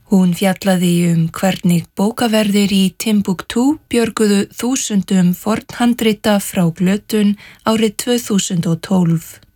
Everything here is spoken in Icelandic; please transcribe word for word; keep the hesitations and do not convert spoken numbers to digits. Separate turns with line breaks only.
Hún fjallaði um hvernig bókaverðir í Timbuktu björguðu þúsundum fornhandrita frá glötun árið tvö þúsund og tólf.